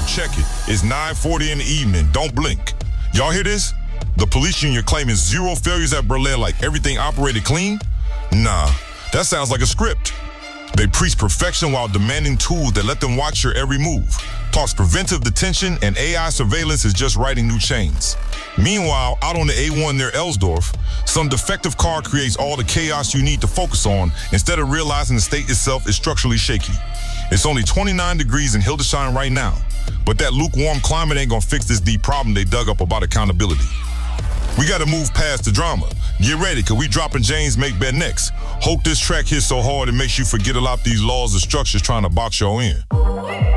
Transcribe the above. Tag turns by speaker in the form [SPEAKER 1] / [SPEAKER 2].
[SPEAKER 1] check it. It's 9:40 in the evening. Don't blink. Y'all hear this? The police union claiming 0 failures at Berlin, like everything operated clean? Nah, that sounds like a script. They preach perfection while demanding tools that let them watch your every move. Talks preventive detention, and AI surveillance is just writing new chains. Meanwhile, out on the A1 near Elsdorf, some defective car creates all the chaos you need to focus on instead of realizing the state itself is structurally shaky. It's only 29 degrees in Hildesheim right now, but that lukewarm climate ain't gonna fix this deep problem they dug up about accountability. We gotta move past the drama. Get ready, cause we dropping James Make Bed next. Hope this track hits so hard it makes you forget about these laws and structures trying to box you in.